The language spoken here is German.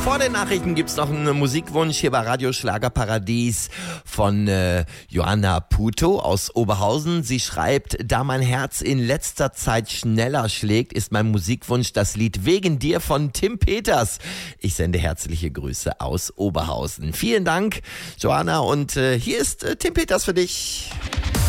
Vor den Nachrichten gibt's noch einen Musikwunsch hier bei Radio Schlagerparadies von Joanna Puto aus Oberhausen. Sie schreibt, da mein Herz in letzter Zeit schneller schlägt, ist mein Musikwunsch das Lied Wegen dir von Tim Peters. Ich sende herzliche Grüße aus Oberhausen. Vielen Dank, Joanna, und hier ist Tim Peters für dich.